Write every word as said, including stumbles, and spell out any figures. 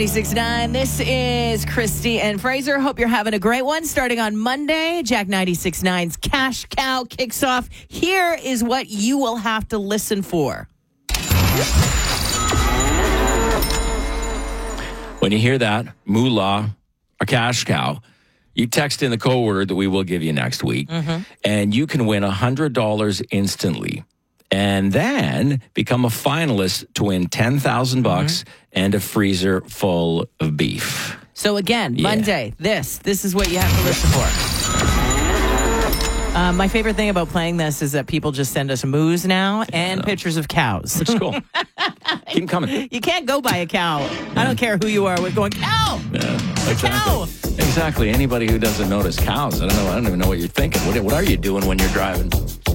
ninety-six point nine. This is Christy and Fraser. Hope you're having a great one. Starting on Monday, Jack ninety-six point nine's Cash Cow kicks off. Here is what you will have to listen for. When you hear that, moolah, or cash cow, you text in the code word that we will give you next week, mm-hmm. and you can win one hundred dollars instantly. And then become a finalist to win ten thousand bucks mm-hmm. and a freezer full of beef. So again, yeah. Monday, this, this is what you have to listen for. Uh, my favorite thing about playing this is that people just send us moos now and yeah. pictures of cows. Which is cool. Keep them coming. You can't go by a cow. I don't care who you are. We're going, cow! Yeah, exactly. Cow! Exactly. Anybody who doesn't notice cows, I don't know. I don't even know what you're thinking. What, what are you doing when you're driving?